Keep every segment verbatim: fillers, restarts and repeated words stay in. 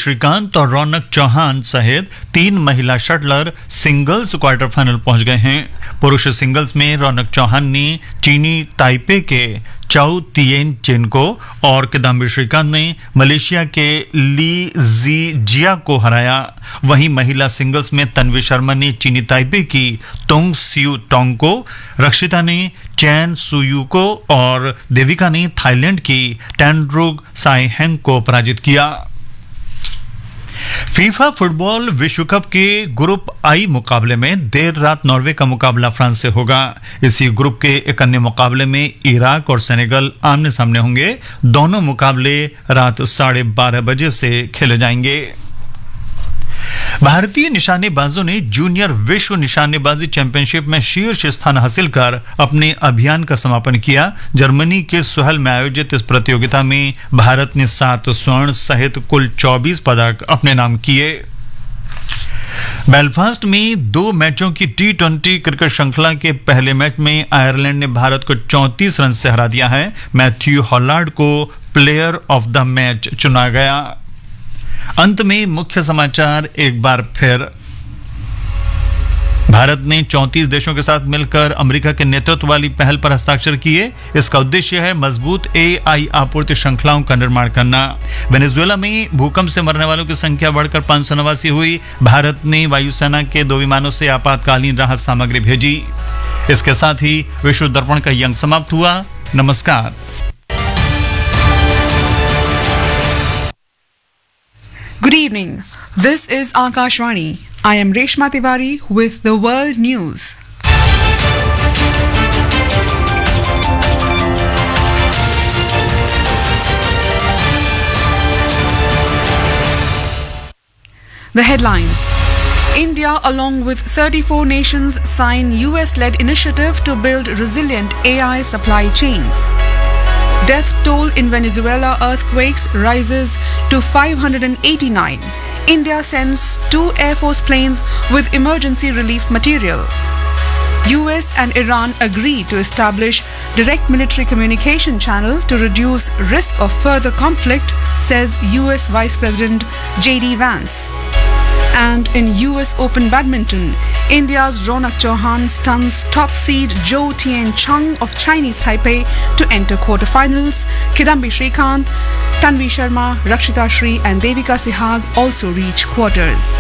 श्रीकांत और रौनक चौहान सहित तीन महिला शटलर सिंगल्स क्वार्टर फाइनल पहुंच गए हैं। पुरुष सिंगल्स में रौनक चौहान ने चीनी ताइपे के चाउ तिएन चेन को और किदाम्बी श्रीकांत ने मलेशिया के ली जी जिया को हराया। वहीं महिला सिंगल्स में तन्वी शर्मा ने चीनी ताइपे की तोंग सियू टोंग को, रक्षिता ने चैन सुयू को और देविका ने थाईलैंड की टैंड्रुग साई हेंग को पराजित किया। फीफा फुटबॉल विश्व कप के ग्रुप आई मुकाबले में देर रात नॉर्वे का मुकाबला फ्रांस से होगा। इसी ग्रुप के एक अन्य मुकाबले में इराक और सेनेगल आमने सामने होंगे। दोनों मुकाबले रात साढ़े बारह बजे से खेले जाएंगे। भारतीय निशानेबाजों ने जूनियर विश्व निशानेबाजी चैंपियनशिप में शीर्ष स्थान हासिल कर अपने अभियान का समापन किया। जर्मनी के सुहल में आयोजित इस प्रतियोगिता में भारत ने सात स्वर्ण सहित कुल चौबीस पदक अपने नाम किए। बेलफास्ट में दो मैचों की टी ट्वेंटी क्रिकेट श्रृंखला के पहले मैच में आयरलैंड ने भारत को चौंतीस रन से हरा दिया है। मैथ्यू हॉलार्ड को प्लेयर ऑफ द मैच चुना गया। अंत में मुख्य समाचार एक बार फिर। भारत ने चौंतीस देशों के साथ मिलकर अमेरिका के नेतृत्व वाली पहल पर हस्ताक्षर किए। इसका उद्देश्य है मजबूत एआई आपूर्ति श्रृंखलाओं का निर्माण करना। वेनेजुएला में भूकंप से मरने वालों की संख्या बढ़कर पांच सौ नवासी हुई। भारत ने वायुसेना के दो विमानों से आपातकालीन राहत सामग्री भेजी। इसके साथ ही विश्व दर्पण का ये अंक समाप्त हुआ। नमस्कार। Good evening. This is Akashvani. I am Reshma Tiwari with the world news. The headlines. India, along with thirty-four nations, sign U S-led initiative to build resilient A I supply chains. Death toll in Venezuela earthquakes rises to five hundred eighty-nine. India sends two Air Force planes with emergency relief material. U S and Iran agree to establish direct military communication channel to reduce risk of further conflict, says U S Vice President J D Vance. And in U S Open Badminton, India's Raunak Chauhan stuns top seed Zhou Tiancheng of Chinese Taipei to enter quarterfinals. Kidambi Shrikant, Tanvi Sharma, Rakshita Shri and Devika Sihag also reach quarters.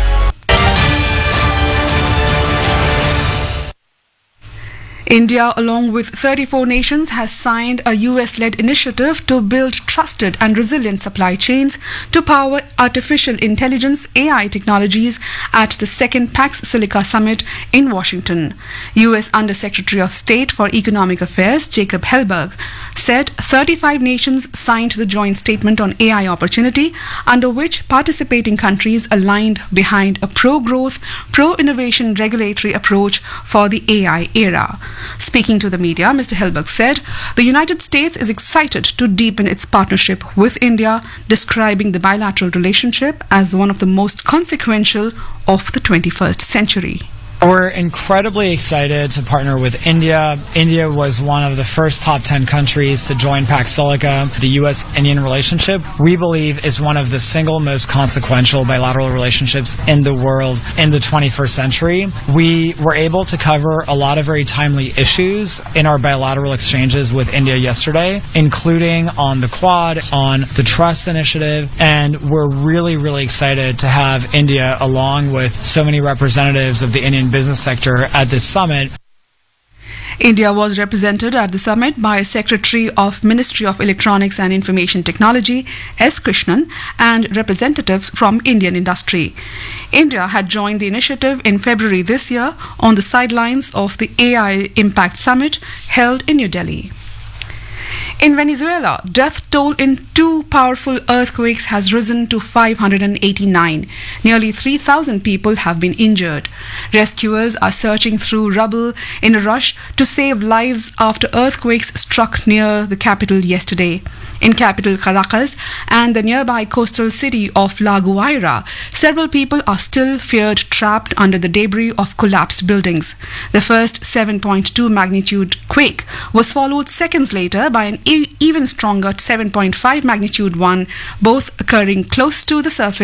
India, along with thirty-four nations, has signed a U S-led initiative to build trusted and resilient supply chains to power artificial intelligence A I technologies at the second Pax Silica Summit in Washington. U S Under-Secretary of State for Economic Affairs Jacob Hellberg said thirty-five nations signed the joint statement on A I opportunity, under which participating countries aligned behind a pro-growth, pro-innovation regulatory approach for the A I era. Speaking to the media, Mister Hellberg said the United States is excited to deepen its partnership with India, describing the bilateral relationship as one of the most consequential of the twenty-first century. We're incredibly excited to partner with India. India was one of the first top ten countries to join Pax Silica. The U S-Indian relationship, we believe, is one of the single most consequential bilateral relationships in the world in the twenty-first century. We were able to cover a lot of very timely issues in our bilateral exchanges with India yesterday, including on the Quad, on the Trust Initiative, and we're really, really excited to have India along with so many representatives of the Indian business sector at this summit. India was represented at the summit by Secretary of Ministry of Electronics and Information Technology S. Krishnan and representatives from Indian industry. India had joined the initiative in February this year on the sidelines of the A I Impact Summit held in New Delhi. In Venezuela, death toll in two powerful earthquakes has risen to five hundred eighty-nine. Nearly three thousand people have been injured. Rescuers are searching through rubble in a rush to save lives after earthquakes struck near the capital yesterday. In capital Caracas and the nearby coastal city of La Guaira, several people are still feared trapped under the debris of collapsed buildings. The first seven point two magnitude quake was followed seconds later by an e- even stronger seven point five magnitude one, both occurring close to the surface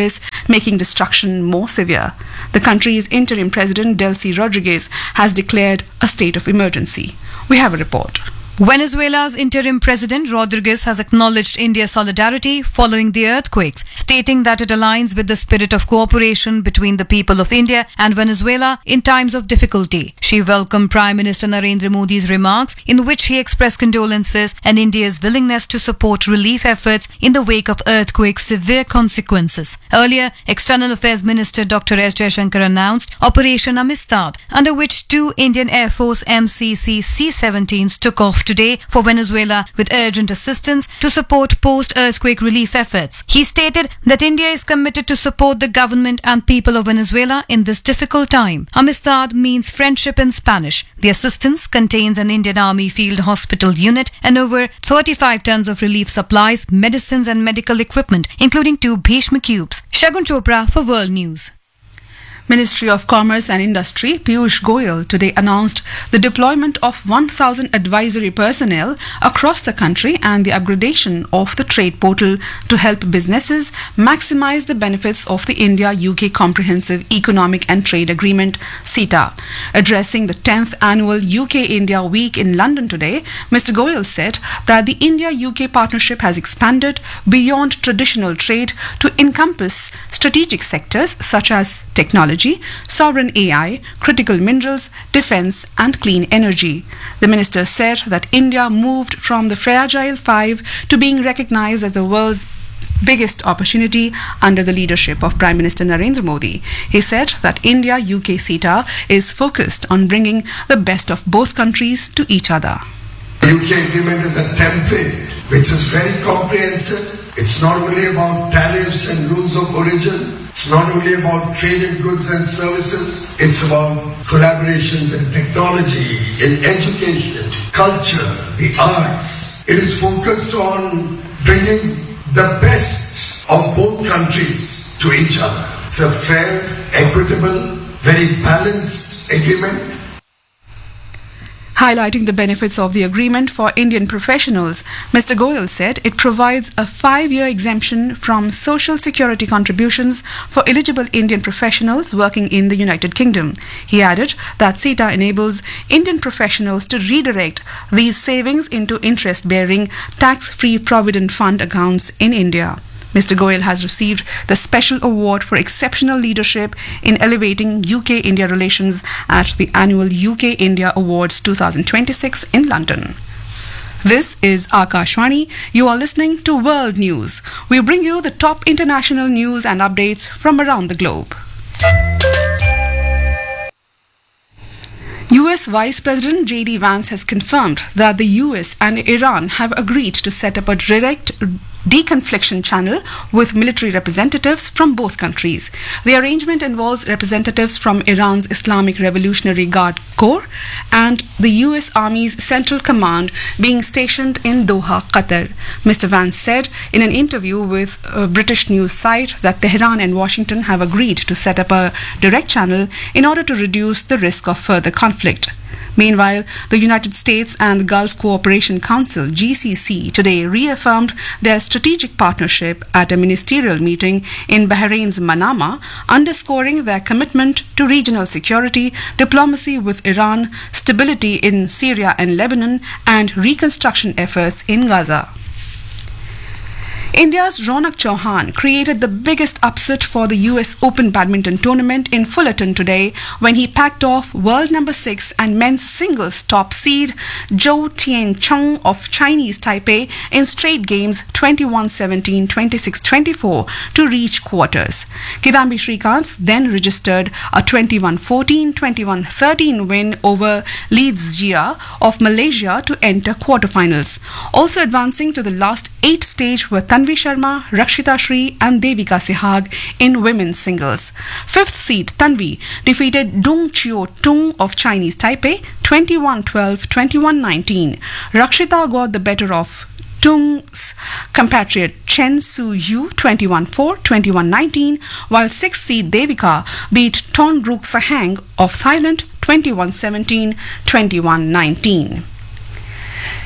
making destruction more severe. The country's interim president, Delcy Rodriguez, has declared a state of emergency. We have a report. Venezuela's interim president Rodriguez has acknowledged India's solidarity following the earthquakes, stating that it aligns with the spirit of cooperation between the people of India and Venezuela in times of difficulty. She welcomed Prime Minister Narendra Modi's remarks, in which he expressed condolences and India's willingness to support relief efforts in the wake of earthquake's severe consequences. Earlier, External Affairs Minister Doctor S. Jaishankar announced Operation Amistad, under which two Indian Air Force M C C C seventeens took off today for Venezuela with urgent assistance to support post-earthquake relief efforts. He stated that India is committed to support the government and people of Venezuela in this difficult time. Amistad means friendship in Spanish. The assistance contains an Indian Army field hospital unit and over thirty-five tons of relief supplies, medicines and medical equipment, including two Bhishma cubes. Shagun Chopra for World News. Ministry of Commerce and Industry, Piyush Goyal, today announced the deployment of one thousand advisory personnel across the country and the upgradation of the trade portal to help businesses maximize the benefits of the India-U K Comprehensive Economic and Trade Agreement, CETA. Addressing the tenth annual U K-India Week in London today, Mister Goyal said that the India-U K partnership has expanded beyond traditional trade to encompass strategic sectors such as technology, sovereign A I, critical minerals, defense and clean energy. The minister said that India moved from the fragile five to being recognized as the world's biggest opportunity under the leadership of Prime Minister Narendra Modi. He said that India-U K CETA is focused on bringing the best of both countries to each other. The U K agreement is a template which is very comprehensive. It's not only about tariffs and rules of origin. It's not only about traded goods and services. It's about collaborations in technology, in education, culture, the arts. It is focused on bringing the best of both countries to each other. It's a fair, equitable, very balanced agreement. Highlighting the benefits of the agreement for Indian professionals, Mister Goyal said it provides a five-year exemption from social security contributions for eligible Indian professionals working in the United Kingdom. He added that CETA enables Indian professionals to redirect these savings into interest-bearing, tax-free provident fund accounts in India. Mister Goyal has received the Special Award for Exceptional Leadership in Elevating U K-India Relations at the annual U K-India Awards twenty twenty-six in London. This is Akashvani. You are listening to World News. We bring you the top international news and updates from around the globe. U S Vice President J D Vance has confirmed that the U S and Iran have agreed to set up a direct deconfliction channel with military representatives from both countries. The arrangement involves representatives from Iran's Islamic Revolutionary Guard Corps and the U S Army's Central Command being stationed in Doha, Qatar. Mister Vance said in an interview with a British news site that Tehran and Washington have agreed to set up a direct channel in order to reduce the risk of further conflict. Meanwhile, the United States and the Gulf Cooperation Council, G C C, today reaffirmed their strategic partnership at a ministerial meeting in Bahrain's Manama, underscoring their commitment to regional security, diplomacy with Iran, stability in Syria and Lebanon, and reconstruction efforts in Gaza. India's Ronak Chauhan created the biggest upset for the U S Open badminton tournament in Fullerton today when he packed off world number six and men's singles top seed Zhou Tiancheng of Chinese Taipei in straight games twenty-one seventeen, twenty-six twenty-four to reach quarters. Kidambi Srikanth then registered a twenty-one fourteen, twenty-one thirteen win over Li Zijia of Malaysia to enter quarterfinals. Also advancing to the last eight stage were Tanvi Sharma, Rakshita Shree and Devika Sehag in women's singles. Fifth seed Tanvi defeated Dong Chio Tung of Chinese Taipei twenty-one twelve, twenty-one nineteen. Rakshita got the better of Tung's compatriot Chen Su Yu twenty-one four, twenty-one nineteen, while sixth seed Devika beat Thornbrook Sahang of Thailand twenty-one seventeen, twenty-one nineteen.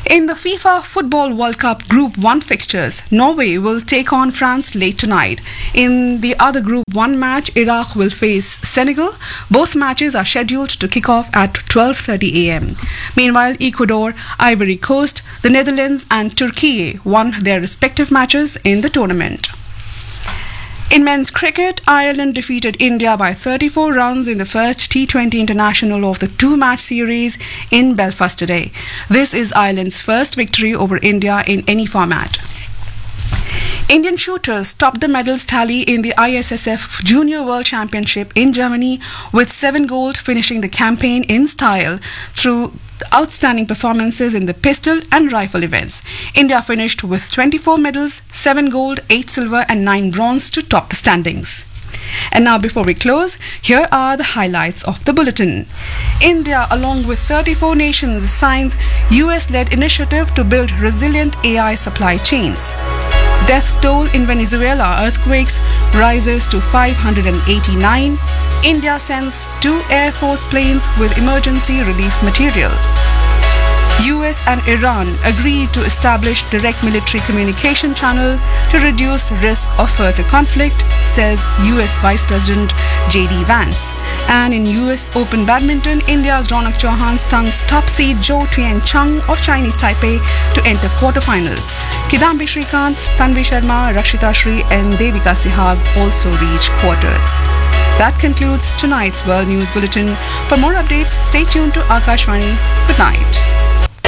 In the FIFA Football World Cup Group one fixtures, Norway will take on France late tonight. In the other Group one match, Iraq will face Senegal. Both matches are scheduled to kick off at twelve thirty a m. Meanwhile, Ecuador, Ivory Coast, the Netherlands and Turkey won their respective matches in the tournament. In men's cricket, Ireland defeated India by thirty-four runs in the first T twenty international of the two-match series in Belfast today. This is Ireland's first victory over India in any format. Indian shooters topped the medals tally in the I S S F Junior World Championship in Germany with seven gold, finishing the campaign in style through outstanding performances in the pistol and rifle events. India finished with twenty-four medals, seven gold, eight silver and nine bronze to top the standings. And now, before we close, here are the highlights of the bulletin. India, along with thirty-four nations, signs U S-led initiative to build resilient A I supply chains. Death toll in Venezuela earthquakes rises to five hundred eighty-nine. India sends two Air Force planes with emergency relief material. U S and Iran agreed to establish direct military communication channel to reduce risk of further conflict, says U S Vice President J D Vance. And in U S Open Badminton, India's Ronak Chauhan stuns top seed Zhou Tiancheng of Chinese Taipei to enter quarterfinals. Kidambi Shrikant, Tanvi Sharma, Rakshita Shri and Devika Sehag also reach quarters. That concludes tonight's World News Bulletin. For more updates, stay tuned to Akashvani. Good night.